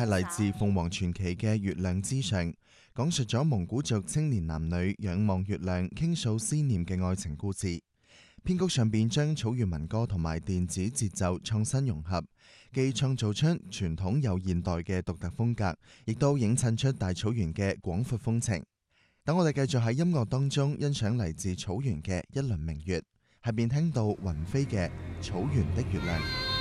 係嚟自鳳凰傳奇嘅《月亮之上》，講述咗蒙古族青年男女仰望月亮傾訴思念嘅愛情故事。編曲上邊將草原民歌同埋電子節奏創新融合，既創造出傳統又現代嘅獨特風格，亦都映襯出大草原嘅廣闊風情。等我哋繼續喺音樂當中欣賞嚟自草原嘅一輪明月，下邊聽到雲飛嘅《草原的月亮》。